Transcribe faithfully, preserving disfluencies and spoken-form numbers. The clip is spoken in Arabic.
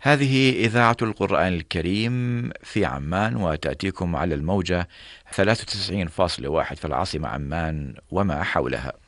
هذه إذاعة القرآن الكريم في عمان، وتأتيكم على الموجة ثلاثة وتسعين فاصلة واحد في العاصمة عمان وما حولها.